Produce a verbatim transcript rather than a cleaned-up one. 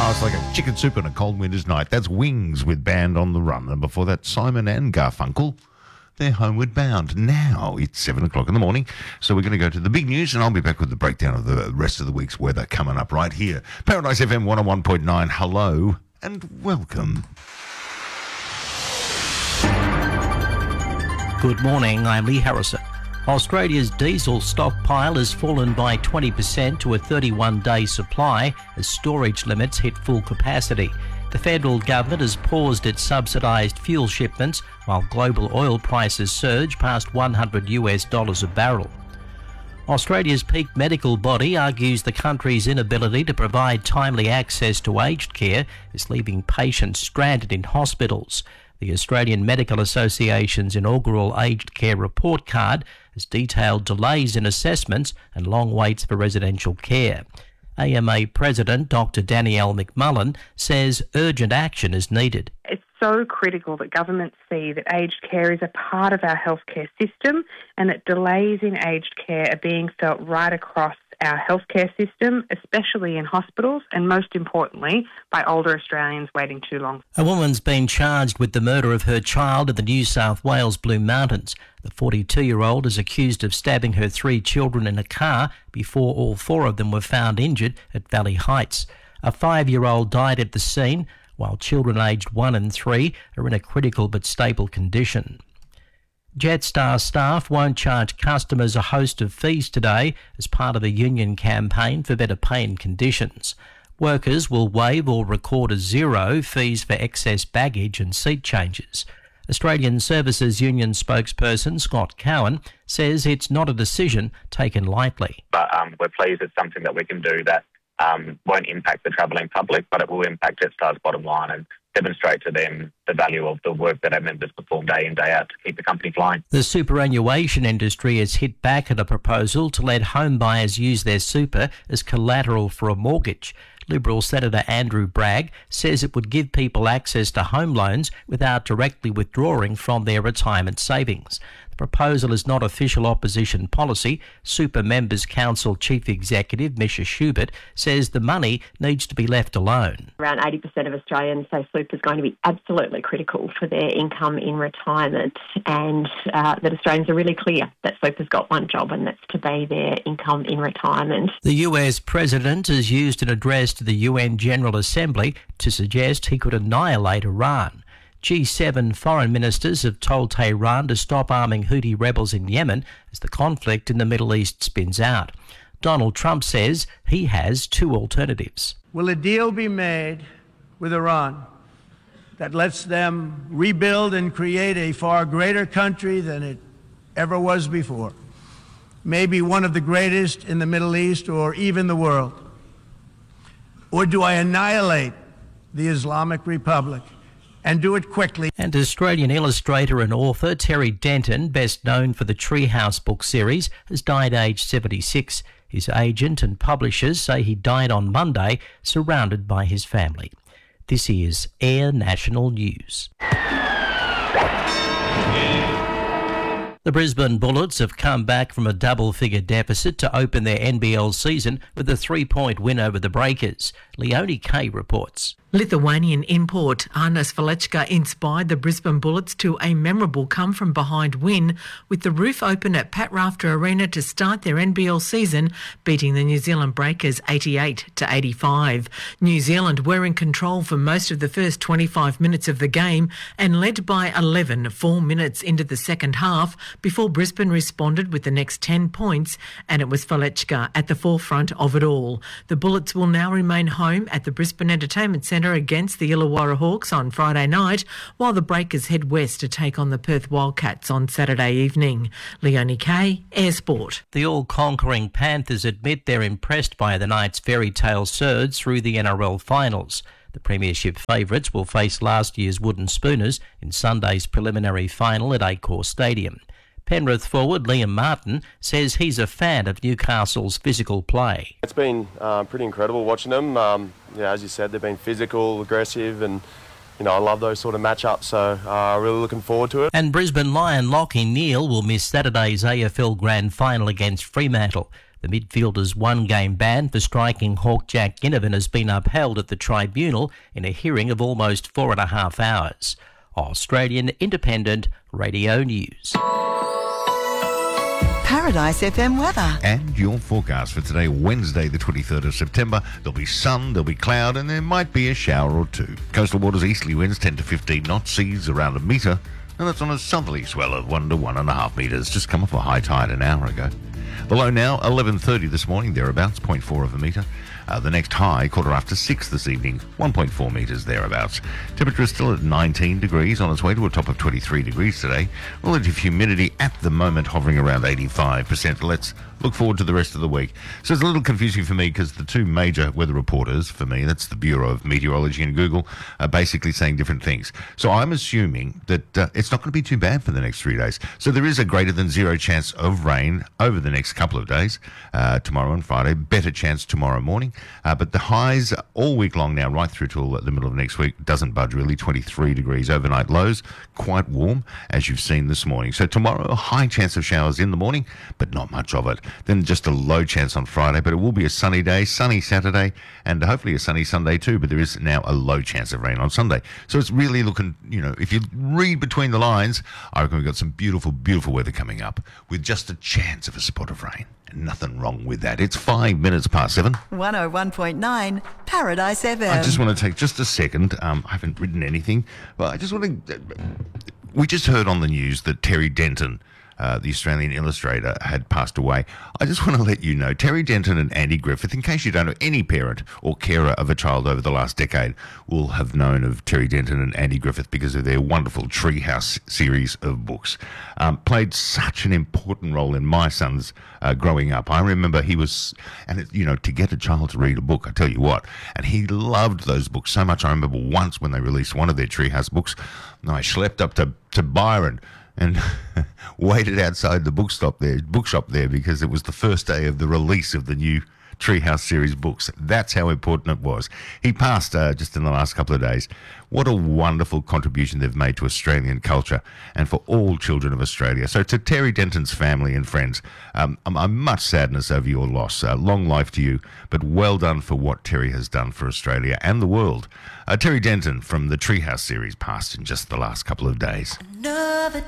Oh, it's like a chicken soup on a cold winter's night. That's Wings with Band on the Run. And before that, Simon and Garfunkel. They're Homeward Bound. Now it's seven o'clock in the morning, so we're going to go to the big news, and I'll be back with the breakdown of the rest of the week's weather coming up right here. Paradise F M one oh one point nine, hello and welcome. Good morning, I'm Lee Harrison. Australia's diesel stockpile has fallen by twenty percent to a thirty-one day supply as storage limits hit full capacity. The federal government has paused its subsidised fuel shipments while global oil prices surge past one hundred US dollars a barrel. Australia's peak medical body argues the country's inability to provide timely access to aged care is leaving patients stranded in hospitals. The Australian Medical Association's inaugural aged care report card has detailed delays in assessments and long waits for residential care. A M A President Doctor Danielle McMullen says urgent action is needed. It's so critical that governments see that aged care is a part of our healthcare system and that delays in aged care are being felt right across our healthcare system, especially in hospitals, and most importantly, by older Australians waiting too long. A woman's been charged with the murder of her child in the New South Wales Blue Mountains. The forty-two-year-old is accused of stabbing her three children in a car before all four of them were found injured at Valley Heights. A five-year-old died at the scene, while children aged one and three are in a critical but stable condition. Jetstar staff won't charge customers a host of fees today as part of a union campaign for better pay and conditions. Workers will waive or record as zero fees for excess baggage and seat changes. Australian Services Union spokesperson Scott Cowan says it's not a decision taken lightly. But um, we're pleased it's something that we can do that um, won't impact the travelling public, but it will impact Jetstar's bottom line and demonstrate to them the value of the work that our members perform day in, day out to keep the company flying. The superannuation industry has hit back at a proposal to let home buyers use their super as collateral for a mortgage. Liberal Senator Andrew Bragg says it would give people access to home loans without directly withdrawing from their retirement savings. The proposal is not official opposition policy. Super Members Council Chief Executive Misha Schubert says the money needs to be left alone. Around eighty percent of Australians say super is going to be absolutely critical for their income in retirement, and uh, that Australians are really clear that super's got one job, and that's to be their income in retirement. The U S President has used an address to the U N General Assembly to suggest he could annihilate Iran. G seven foreign ministers have told Tehran to stop arming Houthi rebels in Yemen as the conflict in the Middle East spins out. Donald Trump says he has two alternatives. Will a deal be made with Iran that lets them rebuild and create a far greater country than it ever was before? Maybe one of the greatest in the Middle East or even the world? Or do I annihilate the Islamic Republic and do it quickly? And Australian illustrator and author Terry Denton, best known for the Treehouse book series, has died aged seventy-six. His agent and publishers say he died on Monday, surrounded by his family. This is Air National News. The Brisbane Bullets have come back from a double-figure deficit to open their N B L season with a three-point win over the Breakers. Leonie Kay reports. Lithuanian import Arnas Velechka inspired the Brisbane Bullets to a memorable come-from-behind win with the roof open at Pat Rafter Arena to start their N B L season, beating the New Zealand Breakers eighty-eight to eighty-five. New Zealand were in control for most of the first twenty-five minutes of the game and led by eleven, four minutes into the second half, before Brisbane responded with the next ten points, and it was Velechka at the forefront of it all. The Bullets will now remain home at the Brisbane Entertainment Centre against the Illawarra Hawks on Friday night, while the Breakers head west to take on the Perth Wildcats on Saturday evening. Leonie Kay, Air Sport. The all-conquering Panthers admit they're impressed by the Knights' fairy tale surge through the N R L finals. The premiership favourites will face last year's Wooden Spooners in Sunday's preliminary final at Accor Stadium. Penrith forward Liam Martin says he's a fan of Newcastle's physical play. It's been uh, pretty incredible watching them. Um, yeah, as you said, they've been physical, aggressive, and you know I love those sort of matchups. So uh, really looking forward to it. And Brisbane Lion Lachie Neale will miss Saturday's A F L Grand Final against Fremantle. The midfielder's one-game ban for striking Hawk Jack Ginnivan has been upheld at the tribunal in a hearing of almost four and a half hours. Australian Independent Radio News. Paradise F M weather. And your forecast for today, Wednesday, the twenty-third of September. There'll be sun, there'll be cloud, and there might be a shower or two. Coastal waters easterly winds ten to fifteen knots, seas around a metre, and that's on a southerly swell of one to one and a half metres. Just come off a high tide an hour ago. The low now, eleven thirty this morning, thereabouts, zero point four of a metre. Uh, the next high, quarter after six this evening, one point four metres thereabouts. Temperature is still at nineteen degrees, on its way to a top of twenty-three degrees today. Relative humidity at the moment hovering around eighty-five percent. Let's look forward to the rest of the week. So it's a little confusing for me because the two major weather reporters for me, that's the Bureau of Meteorology and Google, are basically saying different things. So I'm assuming that uh, it's not going to be too bad for the next three days. So there is a greater than zero chance of rain over the next couple of days, uh, tomorrow and Friday. Better chance tomorrow morning. Uh, but the highs all week long now, right through till the middle of next week, doesn't budge really. twenty-three degrees overnight lows, quite warm, as you've seen this morning. So tomorrow, a high chance of showers in the morning, but not much of it. Then just a low chance on Friday, but it will be a sunny day, sunny Saturday, and hopefully a sunny Sunday too. But there is now a low chance of rain on Sunday. So it's really looking, you know, if you read between the lines, I reckon we've got some beautiful, beautiful weather coming up with just a chance of a spot of rain. Nothing wrong with that. It's five minutes past seven. one oh one point nine Paradise F M. I just want to take just a second. Um, I haven't written anything, but I just want to... We just heard on the news that Terry Denton, uh, the Australian illustrator, had passed away. I just want to let you know, Terry Denton and Andy Griffith, in case you don't know, any parent or carer of a child over the last decade will have known of Terry Denton and Andy Griffith because of their wonderful Treehouse series of books. Um, played such an important role in my son's uh, growing up. I remember he was, and it, you know, to get a child to read a book, I tell you what, and he loved those books so much. I remember once when they released one of their Treehouse books, and I schlepped up to, to Byron and waited outside the bookstop there, bookshop there because it was the first day of the release of the new Treehouse series books. That's how important it was. He passed uh, just in the last couple of days. What a wonderful contribution they've made to Australian culture and for all children of Australia. So to Terry Denton's family and friends, um, I'm, I'm much sadness over your loss. Uh, long life to you, but well done for what Terry has done for Australia and the world. Uh, Terry Denton from the Treehouse series passed in just the last couple of days. Another